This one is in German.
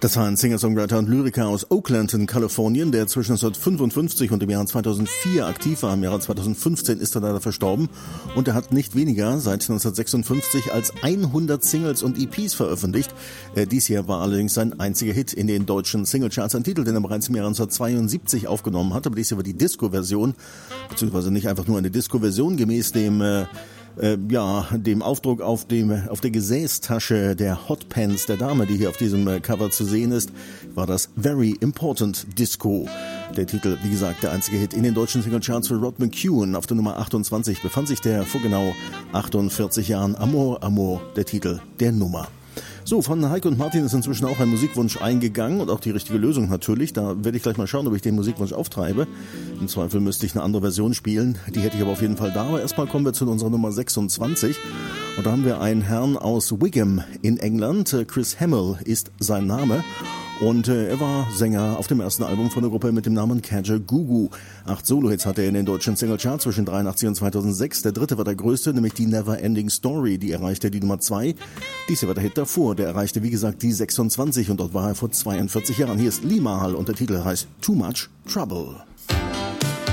Das war ein Singer-Songwriter und Lyriker aus Oakland in Kalifornien, der zwischen 1955 und dem Jahr 2004 aktiv war. Im Jahre 2015 ist er leider verstorben und er hat nicht weniger seit 1956 als 100 Singles und EPs veröffentlicht. Dies hier war allerdings sein einziger Hit in den deutschen Singlecharts. Ein Titel, den er bereits im Jahre 1972 aufgenommen hat, aber dies hier war die Disco-Version, beziehungsweise nicht einfach nur eine Disco-Version, gemäß dem Aufdruck auf der Gesäßtasche der Hotpants der Dame, die hier auf diesem Cover zu sehen ist, war das Very Important Disco. Der Titel, wie gesagt, der einzige Hit in den deutschen Singlecharts für Rod McKuen. Auf der Nummer 28 befand sich der vor genau 48 Jahren Amor, Amor, der Titel der Nummer. So, von Heike und Martin ist inzwischen auch ein Musikwunsch eingegangen und auch die richtige Lösung natürlich. Da werde ich gleich mal schauen, ob ich den Musikwunsch auftreibe. Im Zweifel müsste ich eine andere Version spielen. Die hätte ich aber auf jeden Fall da. Aber erstmal kommen wir zu unserer Nummer 26. Und da haben wir einen Herrn aus Wigan in England. Chris Hamill ist sein Name. Und er war Sänger auf dem ersten Album von der Gruppe mit dem Namen Kajagoogoo. 8 Solo-Hits hatte er in den deutschen Singlecharts zwischen 83 und 2006. Der dritte war der größte, nämlich die Never Ending Story. Die erreichte die Nummer 2. Dies hier war der Hit davor. Der erreichte, wie gesagt, die 26 und dort war er vor 42 Jahren. Hier ist Lee Mahal und der Titel heißt Too Much Trouble.